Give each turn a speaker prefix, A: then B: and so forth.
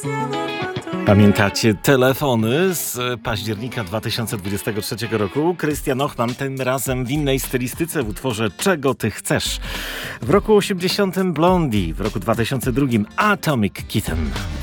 A: Pamiętacie telefony z października 2023 roku? Christian Ochman tym razem w innej stylistyce w utworze Czego ty chcesz? W roku 80 Blondie, w roku 2002 Atomic Kitten.